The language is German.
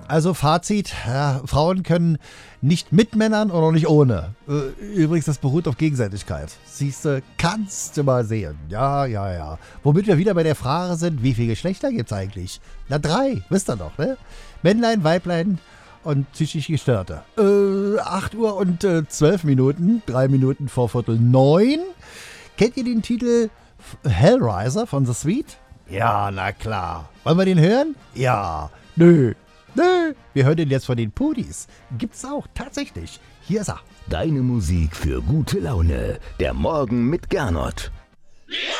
Also Fazit, ja, Frauen können nicht mit Männern oder nicht ohne. Übrigens, das beruht auf Gegenseitigkeit. Siehste, kannst du mal sehen. Ja, ja, ja. Womit wir wieder bei der Frage sind, wie viele Geschlechter gibt's eigentlich? Na 3, wisst ihr doch, ne? Männlein, Weiblein und psychisch Gestörte. 8 Uhr und 12 Minuten, 3 Minuten vor Viertel 9. Kennt ihr den Titel Hellraiser von The Sweet? Ja, na klar. Wollen wir den hören? Ja. Nö. Nö. Wir hören den jetzt von den Pudis. Gibt's auch, tatsächlich. Hier ist er. Deine Musik für gute Laune. Der Morgen mit Gernot.